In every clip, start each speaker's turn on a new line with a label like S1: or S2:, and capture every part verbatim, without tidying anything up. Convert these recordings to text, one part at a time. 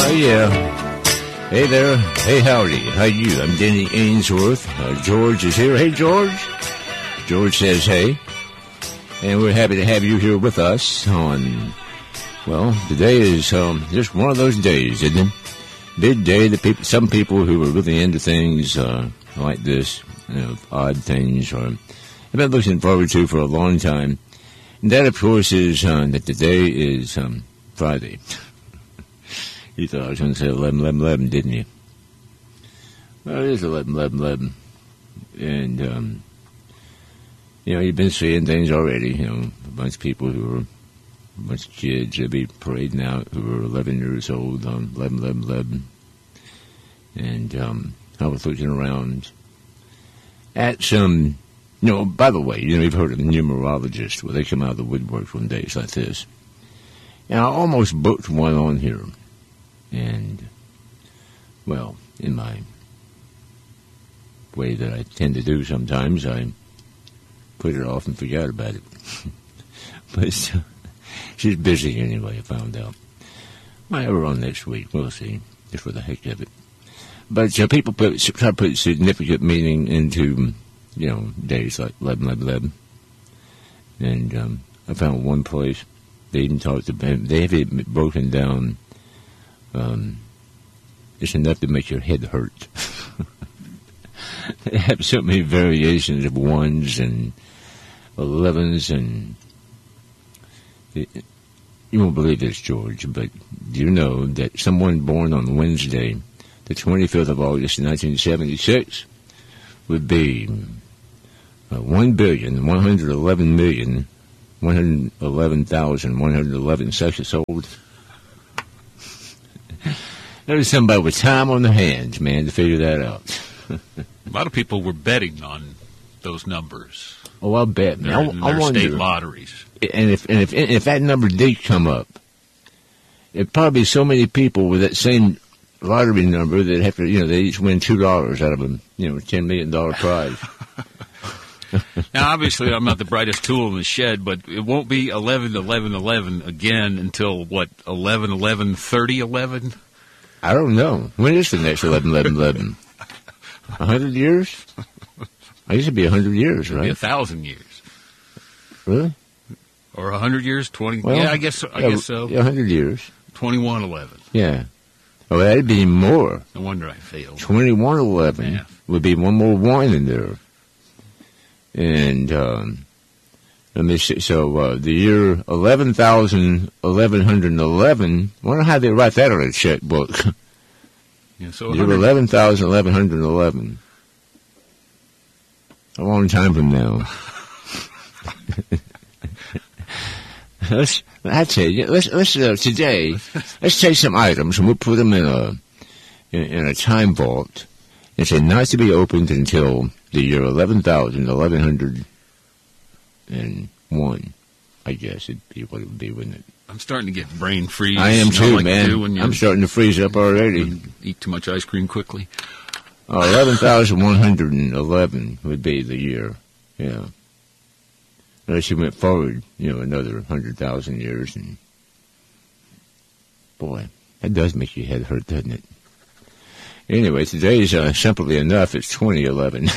S1: Oh, yeah. Hey there. Hey, howdy. How you? I'm Denny Ainsworth. Uh, George is here. Hey, George. George says hey. And we're happy to have you here with us on, well, today is um, just one of those days, isn't it? Big day that people, some people who are really into things uh, like this, you know, odd things, or have been looking forward to for a long time. And that, of course, is uh, that today is um, Friday. You thought I was going to say eleven eleven eleven, didn't you? Well, it is eleven eleven eleven. And, um, you know, you've been seeing things already. You know, a bunch of people who are, a bunch of kids will be parading out who are eleven years old on eleven eleven eleven. And um, I was looking around at some, you know, by the way, you know, you've heard of numerologists where they come out of the woodwork on days like this. And I almost booked one on here. And, well, in my way that I tend to do sometimes, I put it off and forgot about it. But uh, she's busy anyway, I found out. Might have her on next week. We'll see, just for the heck of it. But uh, people put, try to put significant meaning into, you know, days like eleven eleven eleven. And um, I found one place, they even talked about, they have it broken down. Um, it's enough to make your head hurt. They have so many variations of ones and elevens, and it, you won't believe this, George, but do you know that someone born on Wednesday, the twenty-fifth of August, nineteen seventy-six, would be uh, one billion one hundred eleven million one hundred eleven thousand one hundred eleven seconds old? There's somebody with time on their hands, man, to figure that out.
S2: A lot of people were betting on those numbers.
S1: Oh, I'll bet, man.
S2: Their,
S1: I, I
S2: their
S1: wonder,
S2: state lotteries.
S1: And if and if and if that number did come up, it'd probably be so many people with that same lottery number that have to, you know, they each win two dollars out of a, you know, ten million dollar prize.
S2: Now, obviously, I'm not the brightest tool in the shed, but it won't be eleven eleven eleven again until what, eleven eleven thirty eleven?
S1: I don't know. When is the next eleven eleven eleven? A hundred years? I used to be a hundred years, right?
S2: A thousand years.
S1: Really?
S2: Or a hundred years? Twenty?
S1: Well,
S2: yeah, I guess. I
S1: yeah,
S2: guess so.
S1: Yeah, a hundred years.
S2: Twenty-one eleven.
S1: Yeah. Oh, that'd be more.
S2: No wonder I failed.
S1: Twenty-one eleven
S2: Math.
S1: would be one more one in there. And um, let me see. So uh, the year eleven thousand eleven hundred eleven. I wonder how they write that on a checkbook.
S2: Yeah, so
S1: Year eleven thousand eleven hundred eleven. A long time from now. let's, I tell you, let's let's uh, today. Let's take some items and we'll put them in a in, in a time vault and say not to be opened until the year eleven thousand eleven hundred and one. I guess it'd be what it would be, wouldn't it?
S2: I'm starting to get brain freeze.
S1: I am
S2: you know,
S1: too,
S2: like
S1: man.
S2: you do when
S1: I'm starting to freeze up already.
S2: you eat too much ice cream quickly.
S1: Uh, eleven thousand one hundred eleven would be the year, yeah. Unless you went forward, you know, another one hundred thousand years. And boy, that does make your head hurt, doesn't it? Anyway, today's uh, simply enough, it's twenty eleven.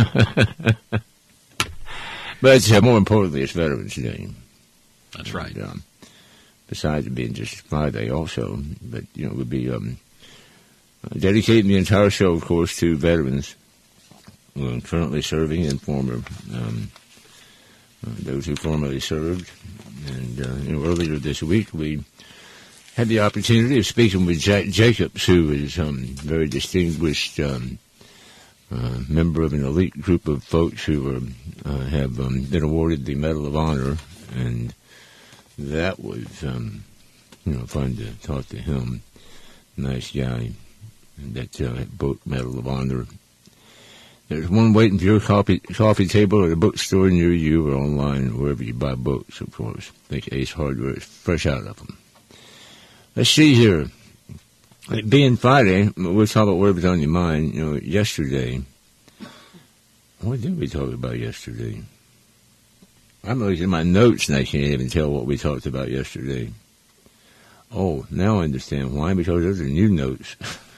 S1: But uh, more importantly, it's Veterans Day.
S2: That's right.
S1: And, um, besides it being just Friday also, but, you know, we'll be um, dedicating the entire show, of course, to veterans uh, currently serving and former, um, uh, those who formerly served. And uh, you know, earlier this week, we had the opportunity of speaking with Jack Jacobs, who is a um, very distinguished um, uh, member of an elite group of folks who are, uh, have um, been awarded the Medal of Honor, and that was, um, you know, fun to talk to him. Nice guy. That uh, book, Medal of Honor. There's one waiting for your coffee, coffee table at a bookstore near you or online, wherever you buy books, of course. I think Ace Hardware is fresh out of them. Let's see here. It being Friday, we'll talk about whatever's on your mind. You know, yesterday, what did we talk about yesterday? I'm looking at my notes and I can't even tell what we talked about yesterday. Oh, now I understand why, because those are new notes.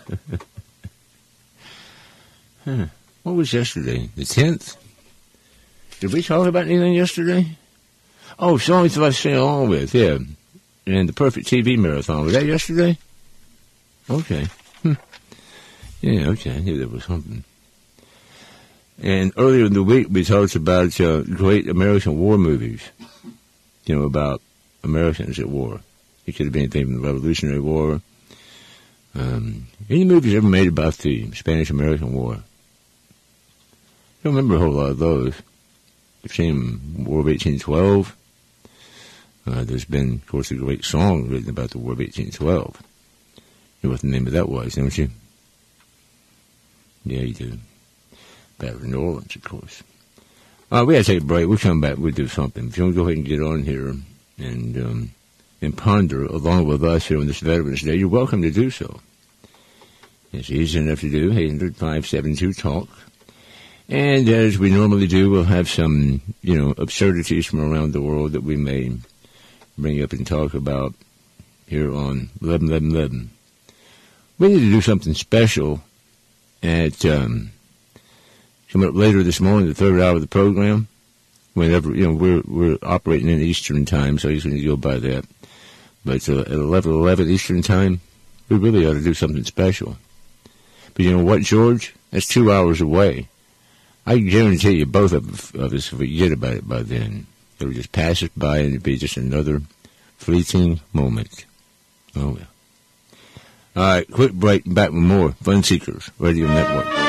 S1: Huh. What was yesterday? The tenth? Did we talk about anything yesterday? Oh, songs I sing along with, yeah. And the Perfect T V Marathon. Was that yesterday? Okay. Hmm. Yeah, okay. I knew there was something. And earlier in the week, we talked about uh, great American war movies. You know, about Americans at war. It could have been anything from the Revolutionary War. Um, any movies ever made about the Spanish-American War? I don't remember a whole lot of those. I've seen War of eighteen twelve. Uh, there's been, of course, a great song written about the War of eighteen twelve. You know what the name of that was, don't you? Yeah, you do. Battle of New Orleans, of course. Uh, we got to take a break. We'll come back. We'll do something. If you want to go ahead and get on here and um, and ponder along with us here on this Veterans Day, you're welcome to do so. It's easy enough to do. eight hundred, five seven two, talk. And as we normally do, we'll have some, you know, absurdities from around the world that we may bring up and talk about here on eleven eleven eleven. We need to do something special at um, coming up later this morning, the third hour of the program. Whenever, you know, we're we're operating in Eastern time, so he's going to go by that. But uh, at eleven eleven Eastern time, we really ought to do something special. But you know what, George? That's two hours away. I can guarantee you, both of, of us, forget about it by then. It'll just pass us by, and it'll be just another fleeting moment. Oh, well. All right, quick break. Back with more Fun Seekers Radio Network.